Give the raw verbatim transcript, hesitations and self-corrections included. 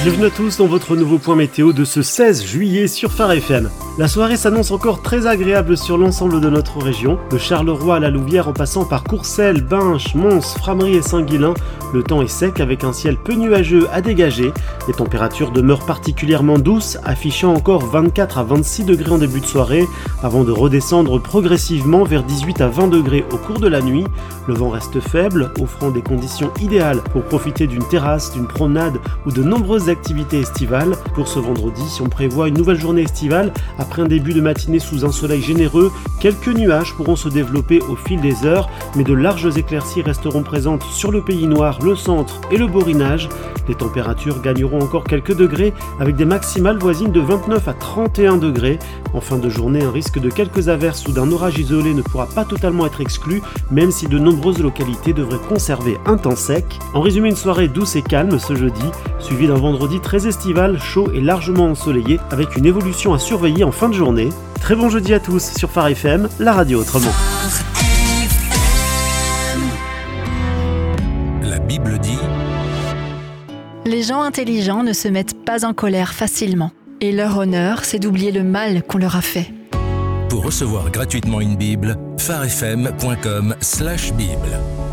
Bienvenue à tous dans votre nouveau point météo de ce seize juillet sur Phare F M. La soirée s'annonce encore très agréable sur l'ensemble de notre région. De Charleroi à la Louvière en passant par Courcelles, Binche, Mons, Frameries et Saint-Guilain, le temps est sec avec un ciel peu nuageux à dégager. Les températures demeurent particulièrement douces, affichant encore vingt-quatre à vingt-six degrés en début de soirée, avant de redescendre progressivement vers dix-huit à vingt degrés au cours de la nuit. Le vent reste faible, offrant des conditions idéales pour profiter d'une terrasse, d'une promenade ou de nombreuses activités estivales. Pour ce vendredi, si on prévoit une nouvelle journée estivale, après un début de matinée sous un soleil généreux, quelques nuages pourront se développer au fil des heures, mais de larges éclaircies resteront présentes sur le Pays Noir, le centre et le Borinage. Les températures gagneront encore quelques degrés avec des maximales voisines de vingt-neuf à trente et un degrés. En fin de journée, un risque de quelques averses ou d'un orage isolé ne pourra pas totalement être exclu, même si de nombreuses localités devraient conserver un temps sec. En résumé, une soirée douce et calme ce jeudi, suivie d'un vendredi très estival, chaud et largement ensoleillé, avec une évolution à surveiller en fin de journée. Très bon jeudi à tous sur Phare F M, la radio autrement. La Bible dit: les gens intelligents ne se mettent pas en colère facilement, et leur honneur, c'est d'oublier le mal qu'on leur a fait. Pour recevoir gratuitement une Bible, pharefm point com slash Bible.